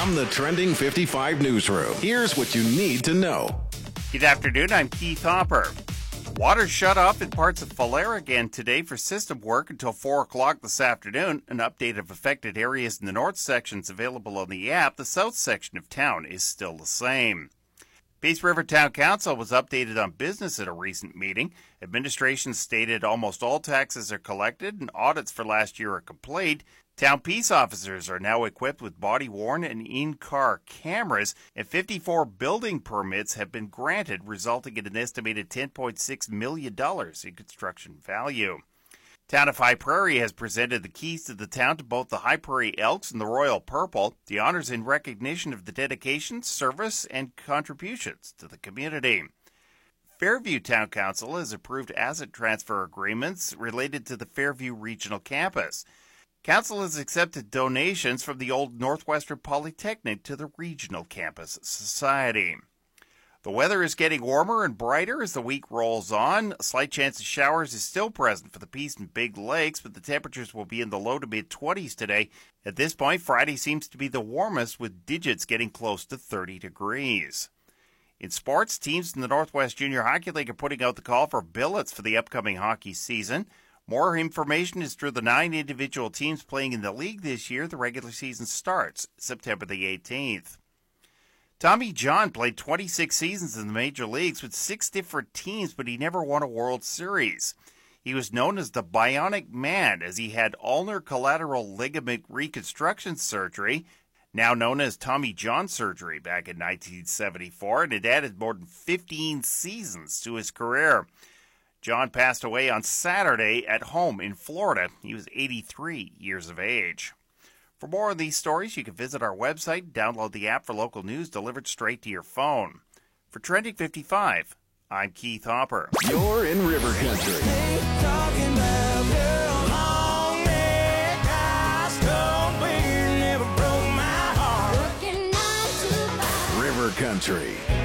From the Trending 55 newsroom, here's what you need to know. Good afternoon, I'm Keith Hopper. Water shut off in parts of Falera again today for system work until 4 o'clock this afternoon. An update of affected areas in the north section is available on the app. The south section of town is still the same. Peace River Town Council was updated on business at a recent meeting. Administration stated almost all taxes are collected and audits for last year are complete. Town peace officers are now equipped with body-worn and in-car cameras, and 54 building permits have been granted, resulting in an estimated $10.6 million in construction value. Town of High Prairie has presented the keys to the town to both the High Prairie Elks and the Royal Purple. The honors in recognition of the dedication, service, and contributions to the community. Fairview Town Council has approved asset transfer agreements related to the Fairview Regional Campus. Council has accepted donations from the old Northwestern Polytechnic to the Regional Campus Society. The weather is getting warmer and brighter as the week rolls on. A slight chance of showers is still present for the Peace and Big Lakes, but the temperatures will be in the low to mid-20s today. At this point, Friday seems to be the warmest, with digits getting close to 30 degrees. In sports, teams in the Northwest Junior Hockey League are putting out the call for billets for the upcoming hockey season. More information is through the 9 individual teams playing in the league this year. The regular season starts September the 18th. Tommy John played 26 seasons in the major leagues with 6 different teams, but he never won a World Series. He was known as the Bionic Man as he had ulnar collateral ligament reconstruction surgery, now known as Tommy John surgery, back in 1974, and it added more than 15 seasons to his career. John passed away on Saturday at home in Florida. He was 83 years of age. For more of these stories, you can visit our website, download the app for local news delivered straight to your phone. For Trending 55, I'm Keith Hopper. You're in River Country. River Country.